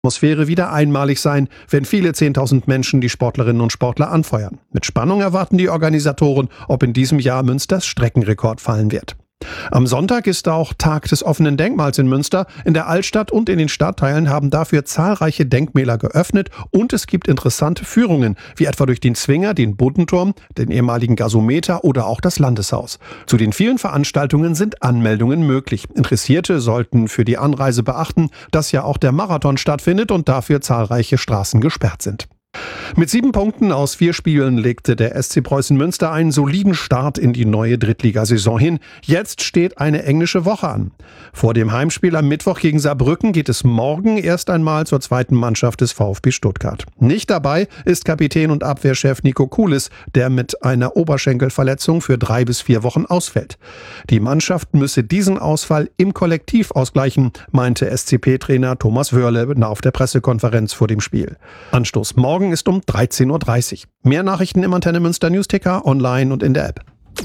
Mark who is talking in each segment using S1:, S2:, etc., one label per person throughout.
S1: Atmosphäre wieder einmalig sein, wenn viele 10.000 Menschen die Sportlerinnen und Sportler anfeuern. Mit Spannung erwarten die Organisatoren, ob in diesem Jahr Münsters Streckenrekord fallen wird. Am Sonntag ist auch Tag des offenen Denkmals in Münster. In der Altstadt und in den Stadtteilen haben dafür zahlreiche Denkmäler geöffnet und es gibt interessante Führungen, wie etwa durch den Zwinger, den Buddenturm, den ehemaligen Gasometer oder auch das Landeshaus. Zu den vielen Veranstaltungen sind Anmeldungen möglich. Interessierte sollten für die Anreise beachten, dass ja auch der Marathon stattfindet und dafür zahlreiche Straßen gesperrt sind. Mit 7 Punkten aus 4 Spielen legte der SC Preußen Münster einen soliden Start in die neue Drittligasaison hin. Jetzt steht eine englische Woche an. Vor dem Heimspiel am Mittwoch gegen Saarbrücken geht es morgen erst einmal zur zweiten Mannschaft des VfB Stuttgart. Nicht dabei ist Kapitän und Abwehrchef Nico Kulis, der mit einer Oberschenkelverletzung für 3 bis 4 Wochen ausfällt. Die Mannschaft müsse diesen Ausfall im Kollektiv ausgleichen, meinte SCP-Trainer Thomas Wörle auf der Pressekonferenz vor dem Spiel. Anstoß morgen ist um 13.30 Uhr. Mehr Nachrichten im Antenne Münster Newsticker, online und in der App.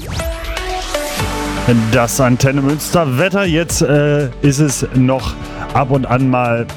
S2: Das Antenne Münster Wetter. Jetzt ist es noch ab und an mal...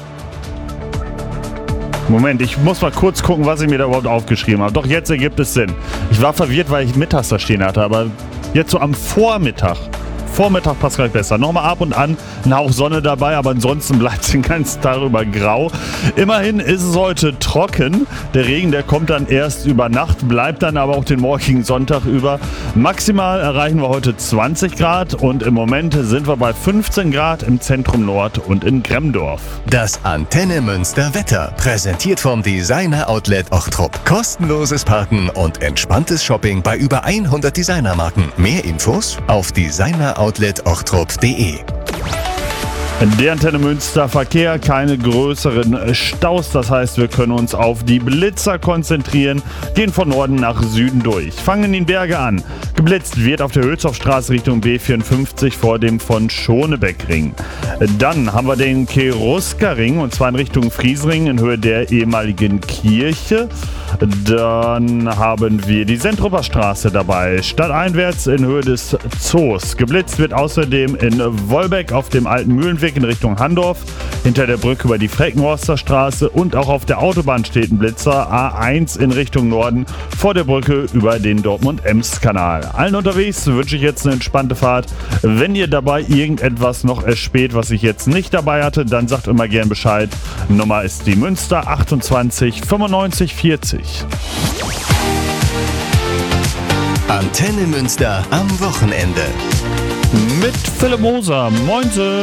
S2: Moment, ich muss mal kurz gucken, was ich mir da überhaupt aufgeschrieben habe. Doch, jetzt ergibt es Sinn. Ich war verwirrt, weil ich mittags da stehen hatte, aber jetzt so am Vormittag passt gleich besser. Nochmal ab und an ein Hauch Sonne dabei, aber ansonsten bleibt es den ganzen Tag über grau. Immerhin ist es heute trocken. Der Regen, der kommt dann erst über Nacht, bleibt dann aber auch den morgigen Sonntag über. Maximal erreichen wir heute 20 Grad und im Moment sind wir bei 15 Grad im Zentrum Nord und in Gremdorf.
S3: Das Antenne Münster Wetter, präsentiert vom Designer Outlet Ochtrup. Kostenloses Parken und entspanntes Shopping bei über 100 Designermarken. Mehr Infos auf designeroutlet.ochtrup.de.
S2: Der Antenne Münster Verkehr, keine größeren Staus, das heißt, wir können uns auf die Blitzer konzentrieren, gehen von Norden nach Süden durch. Fangen in den Berge an. Geblitzt wird auf der Hülshoffstraße Richtung B54 vor dem von Schonebeckring. Dann haben wir den Cherusker-Ring und zwar in Richtung Friesring in Höhe der ehemaligen Kirche. Dann haben wir die Sentruper Straße dabei, stadteinwärts in Höhe des Zoos. Geblitzt wird außerdem in Wolbeck auf dem alten Mühlenweg in Richtung Handorf, hinter der Brücke über die Freckenhorster Straße und auch auf der Autobahn steht ein Blitzer, A1 in Richtung Norden, vor der Brücke über den Dortmund-Ems-Kanal. Allen unterwegs wünsche ich jetzt eine entspannte Fahrt. Wenn ihr dabei irgendetwas noch erspäht, was ich jetzt nicht dabei hatte, dann sagt immer gern Bescheid. Nummer ist die Münster 28 95 40.
S3: Antenne Münster am Wochenende.
S2: Mit Philipp Moser. Moinse.